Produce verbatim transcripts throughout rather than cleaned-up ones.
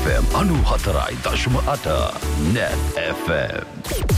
F M අනු හතරයි දශම අට Net F M.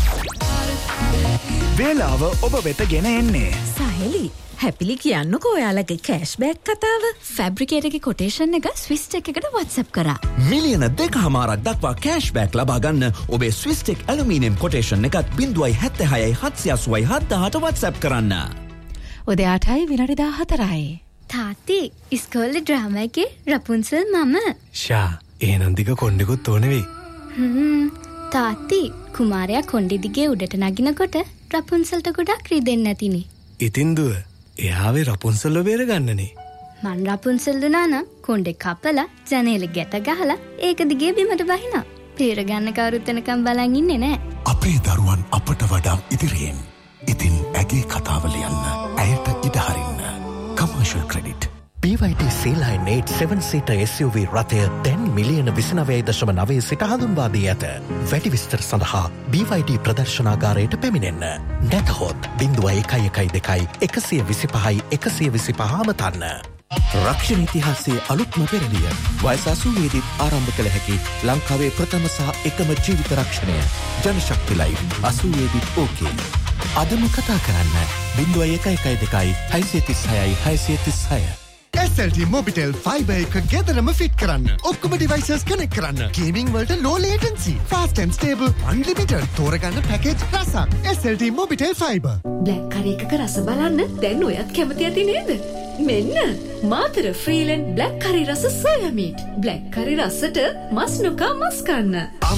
වේලාව ඔබ වෙත ගෙන එන්නේ සහෙලි හැපිලි කියන්නකෝ ඔයාලගේ කෑෂ්බෑක් කතාව. ෆැබ්‍රිකේටගේ කොටේෂන් එක ස්විස්ටෙක් එකට WhatsApp කරා. මිලියන දෙකහමාරක් දක්වා කෑෂ්බෑක් ලබා ගන්න ඔබේ ස්විස්ටෙක් ඇලුමිනියම් කොටේෂන් එකත් බිංදුවයි හැත්තෑහයයි හත්සිය අසූවයි හත්දාහට WhatsApp කරන්න. උදේ අටයි විනාඩි දාහතරයි. තාත්ති ඉස්කෝලේ ඩ්‍රාමා එකේ රපුන්සල් මම. ෂා එහෙනම් දිග කොණ්ඩෙකුත් ඕනේ වෙයි. හ්ම් තාත්ති කුමාරයා කොණ්ඩෙ දිගේ උඩට නගිනකොට රපුන්සල්ට ගොඩක් රිදෙන්නේ නැතිනේ. ඉතින් දුව එයාවේ රපුන්සල්ව බේර ගන්නනේ. මං රපුන්සල් දුනා නම් කොණ්ඩේ කපලා ජනේලෙ ගැට ගහලා ඒක දිගේ බිමට බහිනවා. බේර ගන්න කවුරුත් එනකම් බලන් ඉන්නේ නැහැ. අපේ දරුවන් අපට වඩා ඉදිරියෙන්. ඉතින් ඇගේ කතාව ලියන්න ඇයට ඉඩ හරින්න. Commercial credit. B Y D C-Line eight seven seater S U V රථය දැන් මිලියන විසිනවය දශම නවය සිට හඳුන්වා දී ඇත. වැඩි විස්තර සඳහා B Y D ප්‍රදර්ශනාගාරයට පැමිණෙන්න. නැතහොත් බිංදුව එකයි එකයි දෙකයි එකසිය විසිපහයි එකසිය විසිපහ අමතන්න. රක්ෂණ ඉතිහාසයේ අලුත්ම පෙරළිය වයස අසූවේදීත් ආරම්භ කළ හැකි ලංකාවේ ප්‍රථම සහ එකම ජීවිත රක්ෂණය ජනශක්ති ලයිෆ් අසූවේදීත් ඕකේ. අදම කතා කරන්න බිංදුව එකයි එකයි දෙකයි හයසිය තිස්හයයි හයසිය තිස්හය. S L T Mobitel Fiber එක ගෙදරම ෆිට කරන්න. ඔක්කොම devices connect කරන්න. Gaming වලට low latency, fast and stable, unlimited. තෝරගන්න package රසක්. S L T Mobitel Fiber. Black කරි එකක රස බලන්න දැන් ඔයත් කැමති ඇති නේද? මෙන්න මාතර ෆ්‍රීලන්ඩ් බ්ලැක් කරි රස සෝයා මීට්. බ්ලැක් කරි රසට මස් නොකා මස් කන්න.